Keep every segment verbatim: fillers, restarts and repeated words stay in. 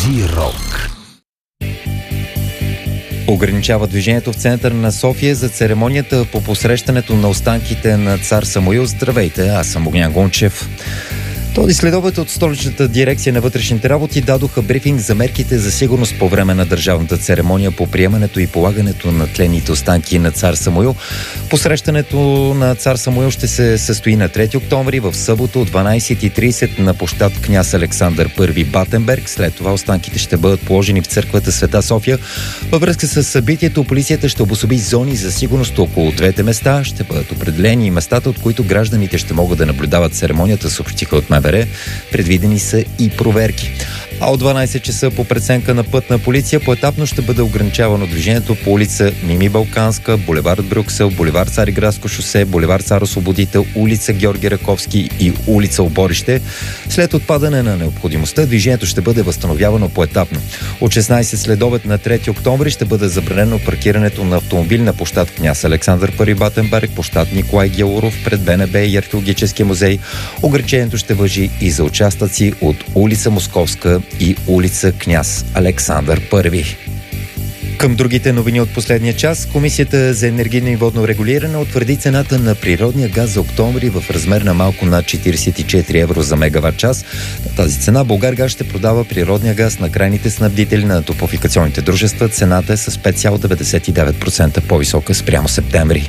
Зирок. Ограничава движението в центъра на София за церемонията по посрещането на останките на цар Самуил. Здравейте, аз съм Огнян Гончев. Този следобед от столичната дирекция на вътрешните работи дадоха брифинг за мерките за сигурност по време на държавната церемония по приемането и полагането на тленните останки на цар Самуил. Посрещането на цар Самуил ще се състои на трети октомври в събота от дванайсет и трийсет на площад Княз Александър Първи Батенберг. След това останките ще бъдат положени в църквата Света София. Във връзка с събитието, полицията ще обособи зони за сигурност около двете места. Ще бъдат определени и местата, от които гражданите ще могат да наблюдават церемонията, съобщиха от МВР. Предвидени са и проверки. А от дванайсет часа по преценка на Пътна полиция поетапно ще бъде ограничавано движението по улица Мими Балканска, булевард Брюксел, булевард Цариградско шосе, булевард Цар Освободител, улица Георги Раковски и улица Оборище. След отпадане на необходимостта, движението ще бъде възстановявано поетапно. От шестнайсет следобед на трети октомври ще бъде забранено паркирането на автомобили на площад Княз Александър Първи Батенберг, площад Николай Гяуров, пред БНБ и Археологическия музей. Ограничението ще важи и за участъци от улица Московска и улица Княз Александър Първи. Към другите новини от последния час, Комисията за енергийно и водно регулиране утвърди цената на природния газ за октомври в размер на малко над четирийсет и четири евро за мегаватт час. На тази цена Булгаргаз ще продава природния газ на крайните снабдители на топлофикационните дружества. Цената е с пет цяло деветдесет и девет процента по-висока спрямо септември.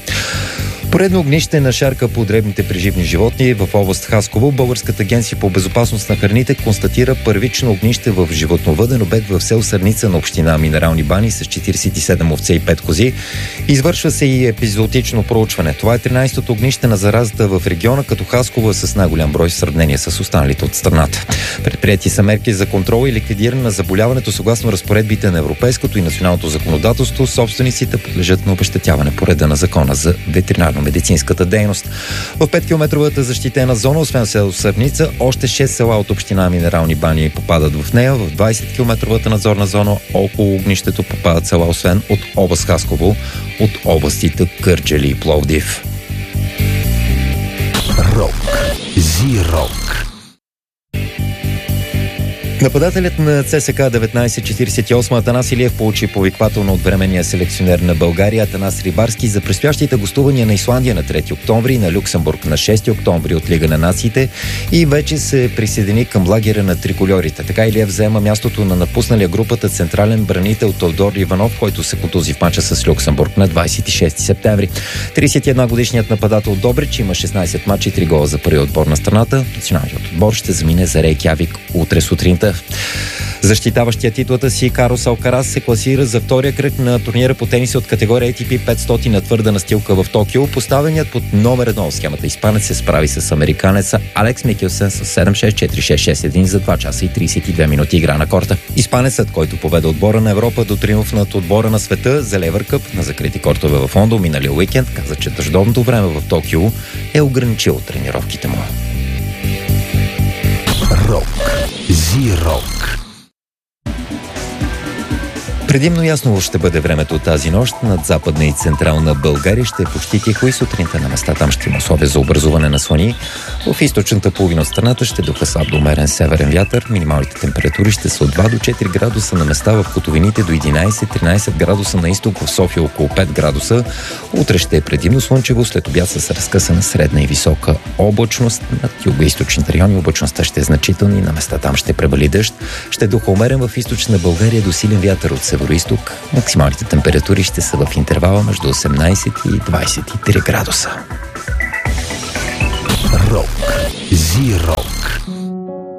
Поредно огнище на шарка по дребните преживни животни в област Хасково. Българската агенция по безопасност на храните констатира първично огнище в животновъден обект в село Сърница на община Минерални бани с четирийсет и седем овце и пет кози. Извършва се и епизоотично проучване. Това е тринайсетото огнище на заразата в региона, като Хасково е с най-голям брой в сравнение с останалите от страната. Предприети са мерки за контрол и ликвидиране на заболяването съгласно разпоредбите на европейското и националното законодателство. Собствениците подлежат на обезщетяване по реда на закона за ветеринарно медицинската дейност. В петкилометровата защитена зона, освен село Сърница, още шест села от община Минерални бани попадат в нея. В двайсеткилометровата надзорна зона около огнището попадат села, освен от област Хасково, от областите Кърджали и Пловдив. Рок. Зирок. Нападателят на ЦСКА деветнайсет четирийсет и осем Атанас Илиев получи повиквателно от временния селекционер на България Атанас Рибарски за предстоящите гостувания на Исландия на трети октомври, на Люксембург на шести октомври от Лига на нациите и вече се присъедини към лагера на трикольорите. Така Илиев взема мястото на напусналия групата централен бранител Тодор Иванов, който се контузи в мача с Люксембург на двайсет и шести септември. трийсет и една годишният нападател Добрич има шестнайсет мача и три гола за първи отбор на страната. Националният отбор ще замине за Рейкявик утре сутринта. Защитаващия титлата си Карлос Алкарас се класира за втория кръг на турнира по тениси от категория Ей Ти Пи петстотин на твърда настилка в Токио. Поставеният под номер едно в схемата испанец се справи с американеца Алекс Микелсен с седем шест четири шест шест един за два часа и трийсет и две минути игра на корта. Испанецът, който поведе отбора на Европа до триумф над отбора на света за Левър Къп на закрити кортове в Лондон миналия уикенд, каза, че дъждовното време в Токио е ограничило тренировките му. Рок. Зирок. Предимно ясно ще бъде времето от тази нощ. Над западна и централна България ще е почти тихо и сутринта на места там ще има условия за образуване на слани. В източната половина от страната ще духа слаб до умерен северен вятър. Минималните температури ще са от два до четири градуса на места в Котовините, до единайсет-тринайсет градуса на изток, в София около пет градуса. Утре ще е предимно слънчево, след обяд с разкъсана средна и висока облачност. Над юго-източните райони облачността ще е значителна и на места там ще превали дъжд. Ще духа умерен в източна България до силен вятър от северо-изток. Максималните температури ще са в интервала между осемнайсет и двайсет и три градуса. Рок. Зирок.